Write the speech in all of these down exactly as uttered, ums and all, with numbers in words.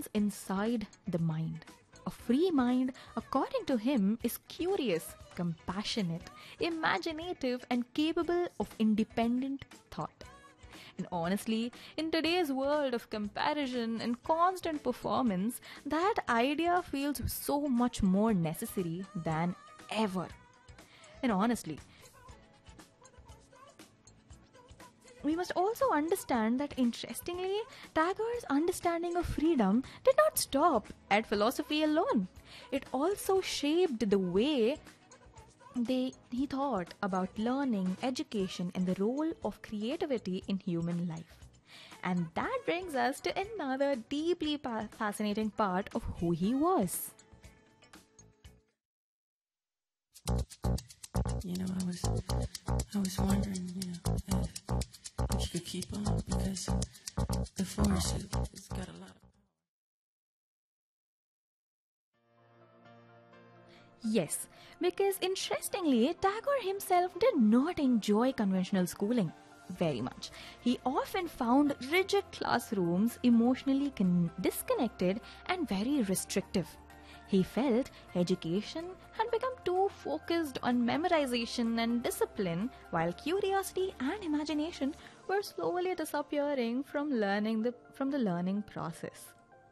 happens inside the mind. A free mind, according to him, is curious, compassionate, imaginative, and capable of independent thought. And honestly, in today's world of comparison and constant performance, that idea feels so much more necessary than ever. And honestly, we must also understand that interestingly, Tagore's understanding of freedom did not stop at philosophy alone. It also shaped the way they, he thought about learning, education, and the role of creativity in human life. And that brings us to another deeply pa- fascinating part of who he was. You know, I was, I was wondering, you know, if, if you could keep on, because the force, it, it's got a lot of... Yes, because interestingly, Tagore himself did not enjoy conventional schooling very much. He often found rigid classrooms emotionally con- disconnected and very restrictive. He felt education had become too focused on memorization and discipline, while curiosity and imagination were slowly disappearing from learning the from the learning process.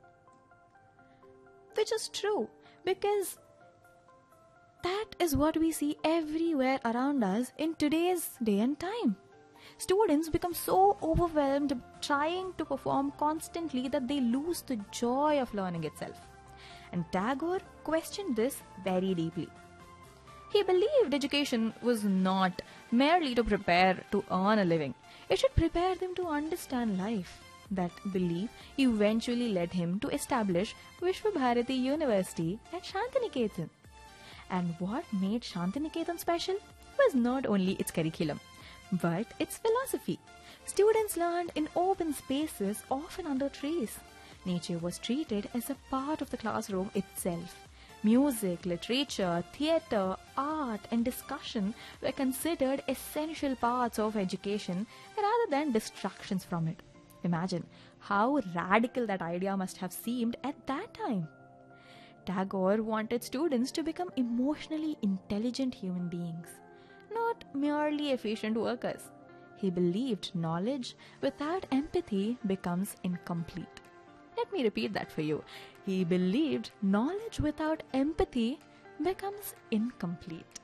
Which is true, because that is what we see everywhere around us in today's day and time. Students become so overwhelmed trying to perform constantly that they lose the joy of learning itself. And Tagore questioned this very deeply. He believed education was not merely to prepare to earn a living. It should prepare them to understand life. That belief eventually led him to establish Vishwabharati University at Shantiniketan. And what made Shantiniketan special was not only its curriculum, but its philosophy. Students learned in open spaces, often under trees. Nature was treated as a part of the classroom itself. Music, literature, theatre, art, and discussion were considered essential parts of education rather than distractions from it. Imagine how radical that idea must have seemed at that time. Tagore wanted students to become emotionally intelligent human beings, not merely efficient workers. He believed knowledge without empathy becomes incomplete. Let me repeat that for you. He believed knowledge without empathy becomes incomplete.